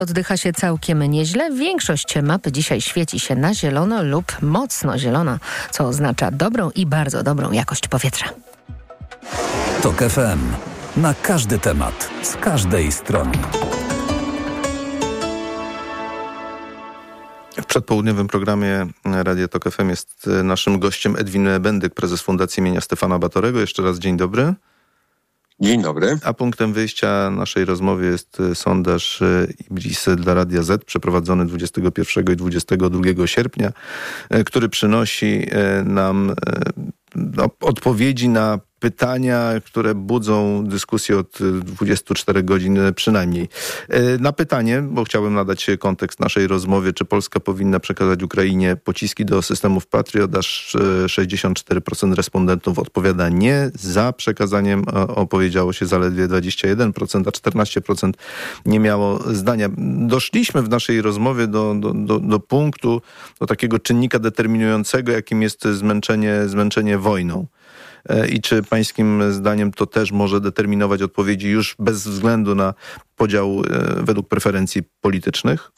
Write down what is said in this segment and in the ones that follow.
Oddycha się całkiem nieźle. Większość mapy dzisiaj świeci się na zielono lub mocno zielono, co oznacza dobrą i bardzo dobrą jakość powietrza. TOK FM. Na każdy temat, z każdej strony. W przedpołudniowym programie Radia TOK FM jest naszym gościem Edwin Bendyk, prezes Fundacji imienia Stefana Batorego. Jeszcze raz dzień dobry. Dzień dobry. A punktem wyjścia naszej rozmowy jest sondaż IBRIS dla Radia Z, przeprowadzony 21 i 22 sierpnia, który przynosi nam odpowiedzi na pytania, które budzą dyskusję od 24 godzin przynajmniej. Na pytanie, bo chciałbym nadać kontekst naszej rozmowy, czy Polska powinna przekazać Ukrainie pociski do systemów Patriot, aż 64% respondentów odpowiada nie. Za przekazaniem opowiedziało się zaledwie 21%, a 14% nie miało zdania. Doszliśmy w naszej rozmowie do punktu, do takiego czynnika determinującego, jakim jest zmęczenie wojną. I czy pańskim zdaniem to też może determinować odpowiedzi już bez względu na podział według preferencji politycznych?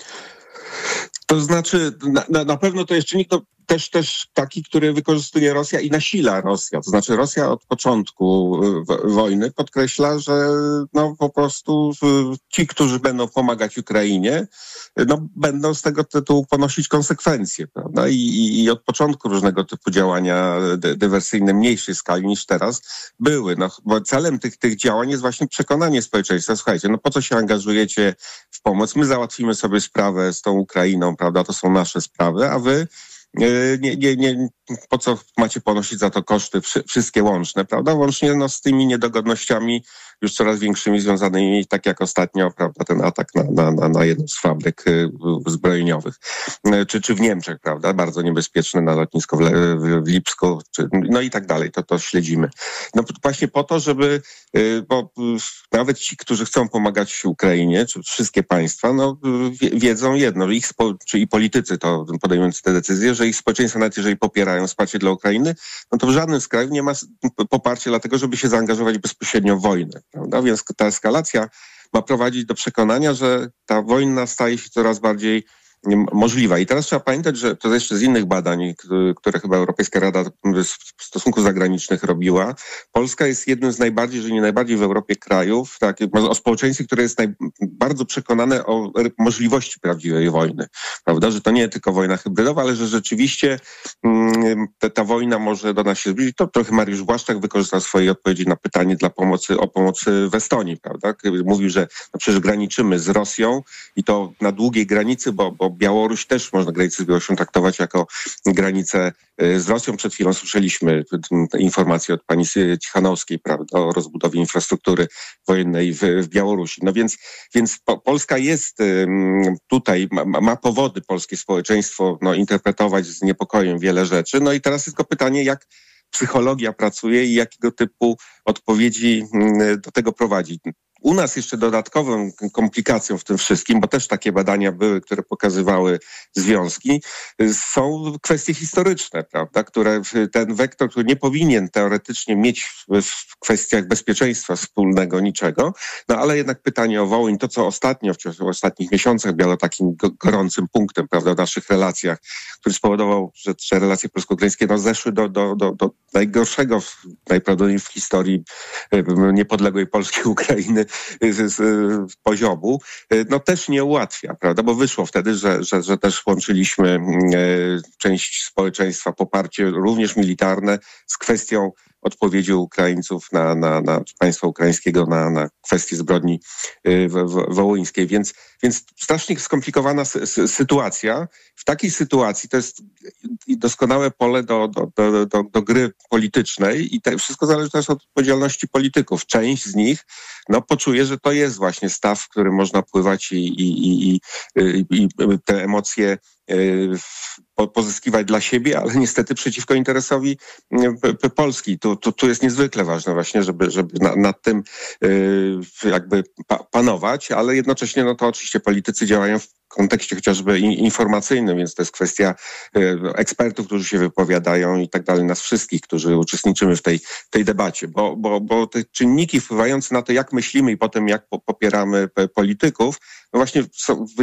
To znaczy, na pewno to jest czynnik też taki, który wykorzystuje Rosja i nasila Rosja. To znaczy Rosja od początku wojny podkreśla, że po prostu ci, którzy będą pomagać Ukrainie, będą z tego tytułu ponosić konsekwencje, prawda? I od początku różnego typu działania dywersyjne mniejszej skali niż teraz były. Bo celem tych działań jest właśnie przekonanie społeczeństwa. Słuchajcie, po co się angażujecie w pomoc? My załatwimy sobie sprawę z tą Ukrainą, prawda? To są nasze sprawy, a wy nie, po co macie ponosić za to koszty wszystkie łączne, prawda? Łącznie z tymi niedogodnościami już coraz większymi związanymi, tak jak ostatnio, prawda, ten atak na jedną z fabryk zbrojeniowych, czy w Niemczech, prawda, bardzo niebezpieczne na lotnisko w Lipsku, i tak dalej, to śledzimy. Właśnie po to, żeby, bo nawet ci, którzy chcą pomagać Ukrainie, czy wszystkie państwa, wiedzą jedno, że czy i politycy to podejmujący te decyzje, że ich społeczeństwa, nawet jeżeli popierają wsparcie dla Ukrainy, to w żadnym z krajów nie ma poparcia dlatego, żeby się zaangażować bezpośrednio w wojnę, prawda? Więc ta eskalacja ma prowadzić do przekonania, że ta wojna staje się coraz bardziej możliwa. I teraz trzeba pamiętać, że to jeszcze z innych badań, które chyba Europejska Rada Stosunków Zagranicznych robiła. Polska jest jednym z najbardziej, jeżeli nie najbardziej w Europie krajów, o społeczeństwie, które jest bardzo przekonane o możliwości prawdziwej wojny. Prawda? Że to nie tylko wojna hybrydowa, ale że rzeczywiście ta wojna może do nas się zbliżyć. To trochę Mariusz Błaszczak wykorzystał swoje odpowiedzi na pytanie o pomocy w Estonii. Prawda? Mówił, że przecież graniczymy z Rosją i to na długiej granicy, bo Białoruś też można granicę z Białorusią traktować jako granicę z Rosją. Przed chwilą słyszeliśmy informacje od pani Cichanowskiej, prawda, o rozbudowie infrastruktury wojennej w Białorusi. Więc Polska jest tutaj, ma powody polskie społeczeństwo interpretować z niepokojem wiele rzeczy. I teraz tylko pytanie, jak psychologia pracuje i jakiego typu odpowiedzi do tego prowadzi. U nas jeszcze dodatkową komplikacją w tym wszystkim, bo też takie badania były, które pokazywały związki, są kwestie historyczne, prawda, które ten wektor, który nie powinien teoretycznie mieć w kwestiach bezpieczeństwa wspólnego niczego, ale jednak pytanie o Wołyń, to co ostatnio, w ostatnich miesiącach było takim gorącym punktem, prawda, w naszych relacjach, który spowodował, że relacje polsko-ukraińskie zeszły do najgorszego najprawdopodobniej w historii niepodległej Polskiej Ukrainy z poziomu, też nie ułatwia, prawda, bo wyszło wtedy, że też łączyliśmy część społeczeństwa, poparcie również militarne z kwestią odpowiedzi Ukraińców na państwa ukraińskiego, na kwestie zbrodni wołyńskiej. Więc strasznie skomplikowana sytuacja. W takiej sytuacji to jest doskonałe pole do gry politycznej i wszystko zależy też od odpowiedzialności polityków. Część z nich poczuje, że to jest właśnie staw, w którym można pływać i te emocje pozyskiwać dla siebie, ale niestety przeciwko interesowi Polski. Tu jest niezwykle ważne właśnie, żeby nad tym jakby panować, ale jednocześnie to oczywiście politycy działają w kontekście chociażby informacyjnym, więc to jest kwestia ekspertów, którzy się wypowiadają i tak dalej, nas wszystkich, którzy uczestniczymy w tej debacie, bo te czynniki wpływające na to, jak myślimy i potem jak popieramy polityków, no właśnie